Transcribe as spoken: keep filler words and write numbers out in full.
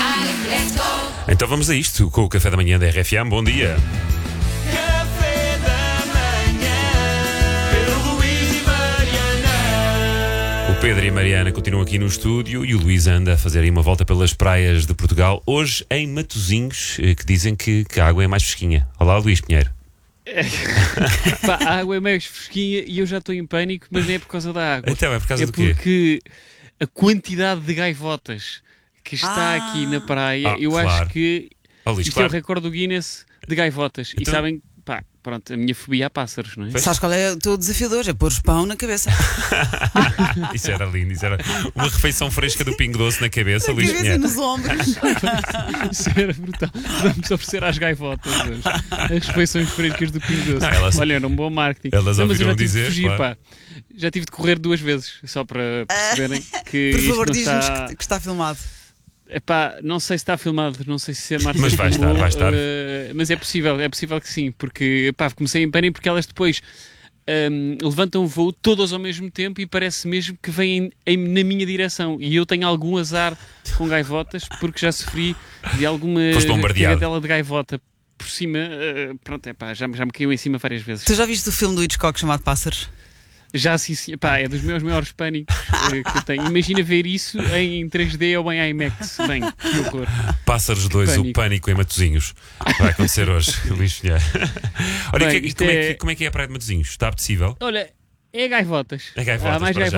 Então vamos a isto com o Café da Manhã da R F M. Bom dia. Café da manhã, Pedro, Luís e Mariana. O Pedro e a Mariana continuam aqui no estúdio e o Luís anda a fazer aí uma volta pelas praias de Portugal. Hoje em Matosinhos, que dizem que, que a água é mais fresquinha. Olá, Luís Pinheiro. Pá, a água é mais fresquinha e eu já estou em pânico, mas não é por causa da água. Então é por causa é do quê? porque a quantidade de gaivotas que está Ah. aqui na praia, Ah, eu claro. acho que Oh, Luís, isto é o claro. recorde do Guinness de gaivotas. E Então- sabem, pá, pronto, a minha fobia a pássaros, não é? Sabes qual é o teu desafiador? É pôr os pão na cabeça. Isso era lindo, isso era uma refeição fresca do Pingo Doce na cabeça, Na Luís cabeça e Pinheiro. nos ombros. Isso era brutal. Vamos oferecer às gaivotas hoje as refeições frescas do Pingo Doce. Não, elas- Olha, era um bom marketing. elas Não, mas eu ouviram já tive dizer, de fugir, claro. pá. Já tive de correr duas vezes, só para perceberem que Por isto favor, não diz-nos está... que, que está filmado. Epá, não sei se está filmado, não sei se a Marta Mas vai filmou, estar, vai estar. eh, mas é possível, é possível que sim, porque epá, comecei em pânico porque elas depois ehm, levantam o voo todas ao mesmo tempo e parece mesmo que vêm em- na minha direção. E eu tenho algum azar com gaivotas porque já sofri de alguma Foste bombardeado. cagadela de gaivota por cima. eh, pronto, epá, já, me- já me caiu em cima várias vezes. Tu já viste o filme do Hitchcock chamado Pássaros? Já sim, sim, epá, é dos meus maiores pânicos eh, que eu tenho. Imagina ver isso em três D ou em IMAX. Bem, que horror. Pássaros dois, o Pânico. pânico em Matosinhos. Vai acontecer hoje, Luís Pinheiro. Olha, Bem, que- isto como, é... é- que, como é que é a praia de Matosinhos? Está apetecível? Olha, é gaivotas. É gaivotas, Há mais para já.